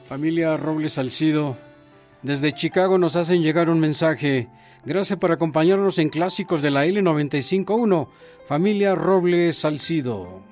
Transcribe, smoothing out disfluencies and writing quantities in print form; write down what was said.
Familia Robles Salcido, desde Chicago nos hacen llegar un mensaje. Gracias por acompañarnos en Clásicos de la L95.1. Familia Robles Salcido.